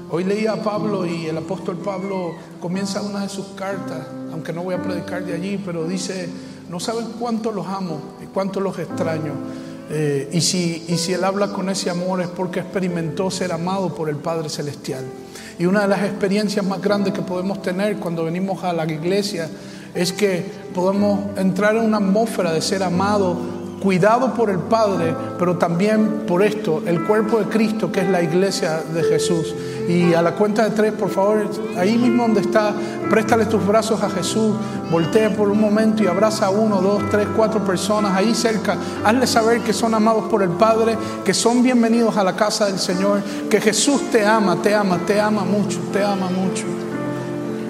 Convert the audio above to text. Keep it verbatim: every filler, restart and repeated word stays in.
Hoy leía a Pablo y el apóstol Pablo comienza una de sus cartas, aunque no voy a predicar de allí, pero dice: no saben cuánto los amo y cuánto los extraño. Eh, y, si, y si él habla con ese amor es porque experimentó ser amado por el Padre Celestial. Y una de las experiencias más grandes que podemos tener cuando venimos a la iglesia es que podemos entrar en una atmósfera de ser amado, cuidado por el Padre, pero también por esto, el cuerpo de Cristo, que es la iglesia de Jesús. Y a la cuenta de tres, por favor, ahí mismo donde está, préstale tus brazos a Jesús, voltea por un momento y abraza a uno, dos, tres, cuatro personas ahí cerca. Hazle saber que son amados por el Padre, que son bienvenidos a la casa del Señor, que Jesús te ama, te ama, te ama mucho, te ama mucho.